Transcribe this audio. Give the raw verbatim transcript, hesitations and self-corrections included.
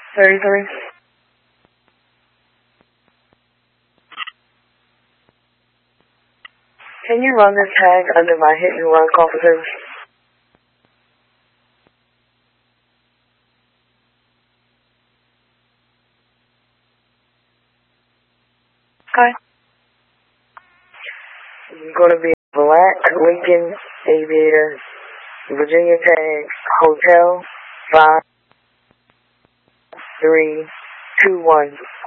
thirty-three. Can you run this tag under my hit and run call for service? Okay. It's going to be Black Lincoln Aviator, Virginia tag, Hotel five three two one.